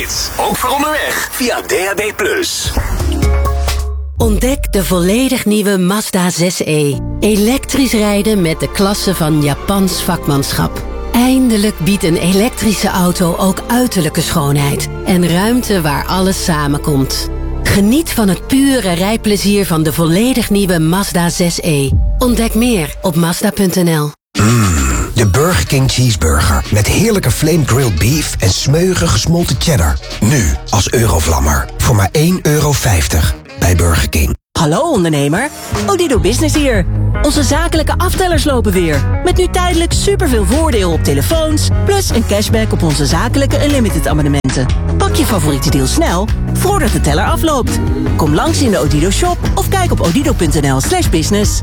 hits. Ook voor onderweg via DAB+. Ontdek de volledig nieuwe Mazda 6e. Elektrisch rijden met de klasse van Japans vakmanschap. Eindelijk biedt een elektrische auto ook uiterlijke schoonheid en ruimte waar alles samenkomt. Geniet van het pure rijplezier van de volledig nieuwe Mazda 6e. Ontdek meer op Mazda.nl. De Burger King Cheeseburger. Met heerlijke flame grilled beef en smeuige gesmolten cheddar. Nu als Eurovlammer. Voor maar €1,50 bij Burger King. Hallo ondernemer, Odido Business hier. Onze zakelijke aftellers lopen weer. Met nu tijdelijk superveel voordeel op telefoons... plus een cashback op onze zakelijke unlimited abonnementen. Pak je favoriete deal snel, voordat de teller afloopt. Kom langs in de Odido shop of kijk op odido.nl/business.